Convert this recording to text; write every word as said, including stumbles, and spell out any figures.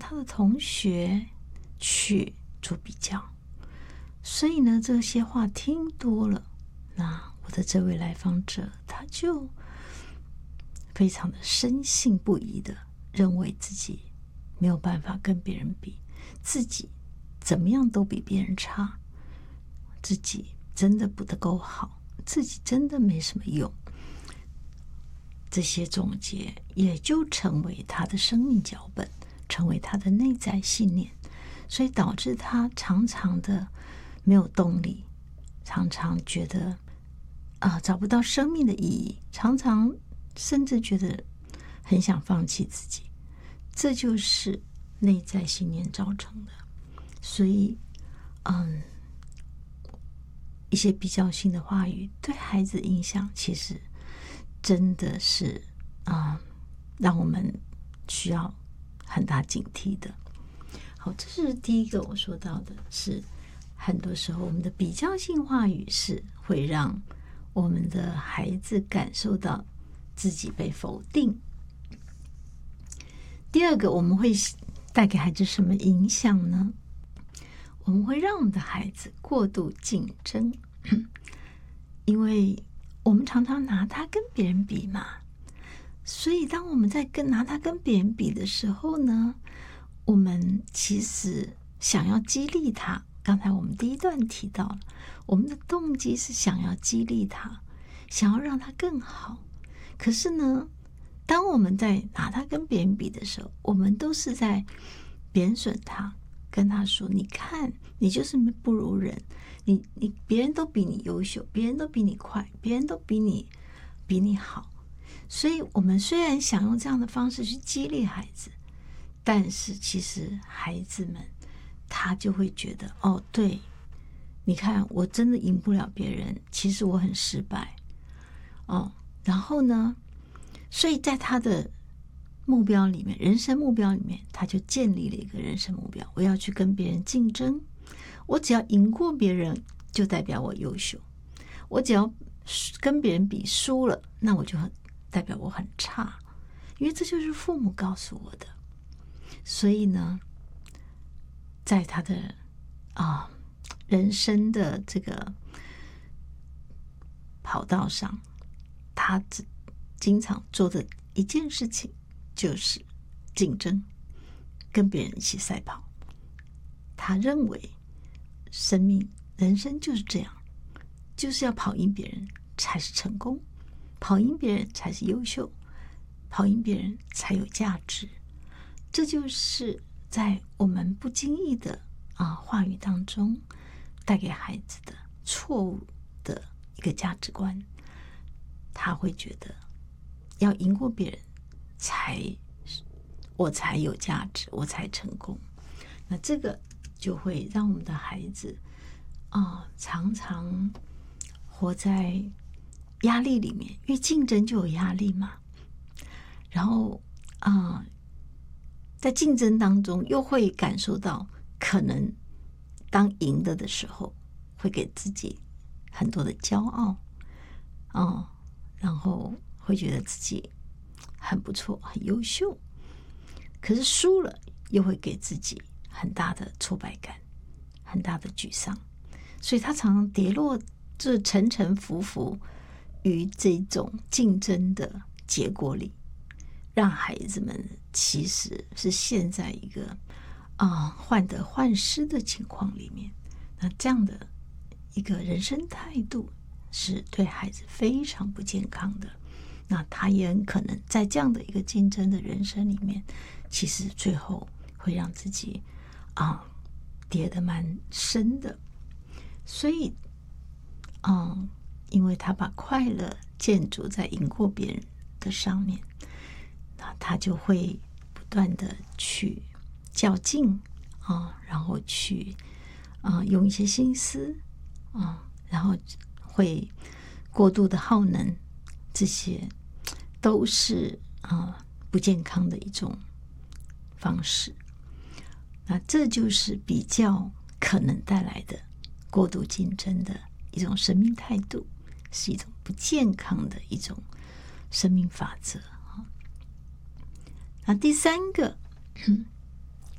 他的同学去做比较，所以呢，这些话听多了，那我的这位来访者他就非常的深信不疑的认为自己没有办法跟别人比，自己怎么样都比别人差，自己真的不得够好，自己真的没什么用。这些总结也就成为他的生命脚本，成为他的内在信念，所以导致他常常的没有动力，常常觉得啊、呃、找不到生命的意义，常常甚至觉得很想放弃自己。这就是内在信念造成的。所以嗯，一些比较性的话语对孩子影响其实真的是啊、呃，让我们需要很大警惕的。好，这是第一个我说到的，是很多时候我们的比较性话语是会让我们的孩子感受到自己被否定。第二个，我们会带给孩子什么影响呢？我们会让我们的孩子过度竞争，因为我们常常拿他跟别人比嘛，所以当我们在跟拿他跟别人比的时候呢，我们其实想要激励他。刚才我们第一段提到了，我们的动机是想要激励他，想要让他更好。可是呢，当我们在拿他跟别人比的时候，我们都是在贬损他，跟他说：“你看，你就是不如人，你你别人都比你优秀，别人都比你快，别人都比你比你好。”所以，我们虽然想用这样的方式去激励孩子，但是其实孩子们他就会觉得：“哦，对，你看，我真的赢不了别人，其实我很失败。”哦，然后呢？所以在他的目标里面，人生目标里面，他就建立了一个人生目标：我要去跟别人竞争，我只要赢过别人，就代表我优秀；我只要跟别人比输了，那我就很代表我很差，因为这就是父母告诉我的。所以呢，在他的啊人生的这个跑道上，他经常做的一件事情就是竞争，跟别人一起赛跑。他认为生命人生就是这样，就是要跑赢别人才是成功，跑赢别人才是优秀，跑赢别人才有价值。这就是在我们不经意的啊话语当中带给孩子的错误的一个价值观。他会觉得要赢过别人才我才有价值，我才成功。那这个就会让我们的孩子啊、呃、常常活在压力里面，因为竞争就有压力嘛。然后啊、呃，在竞争当中又会感受到，可能当赢了的时候，会给自己很多的骄傲啊、呃，然后会觉得自己很不错，很优秀。可是输了又会给自己很大的挫败感，很大的沮丧。所以他常常跌落这沉沉浮浮于这种竞争的结果里，让孩子们其实是陷在一个啊、呃、患得患失的情况里面。那这样的一个人生态度是对孩子非常不健康的。那他也很可能在这样的一个竞争的人生里面，其实最后会让自己啊跌得蛮深的。所以嗯，因为他把快乐建筑在赢过别人的上面，那他就会不断的去较劲啊，然后去啊用一些心思啊，然后会过度的耗能，这些都是啊不健康的一种方式。那这就是比较可能带来的过度竞争的一种生命态度，是一种不健康的一种生命法则。那第三个